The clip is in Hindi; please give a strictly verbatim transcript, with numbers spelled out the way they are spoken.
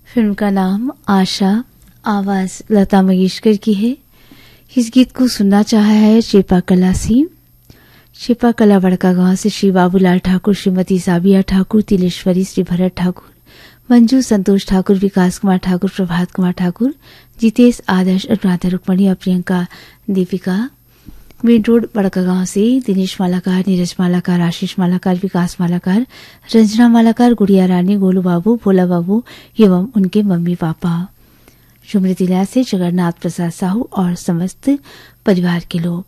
फिल्म का नाम आशा, आवाज लता मंगेशकर की है। इस गीत को सुनना चाहा है शिल्पा कला से। शिल्पा कला बड़का गांव से श्री बाबूलाल ठाकुर, श्रीमती साबिया ठाकुर, तिलेश्वरी, श्री भरत ठाकुर, मंजू, संतोष ठाकुर, विकास कुमार ठाकुर, प्रभात कुमार ठाकुर, जितेश, आदर्श, अनुराधा रुक्मणी और प्रियंका दीपिका। मेन रोड बड़का गांव से दिनेश मालाकार, नीरज मालाकार, आशीष मालाकार, विकास मालाकार, रंजना मालाकार, गुड़िया रानी, गोलू बाबू, भोला बाबू एवं उनके मम्मी पापा। शुमृतिला से जगन्नाथ प्रसाद साहू और समस्त परिवार के लोग।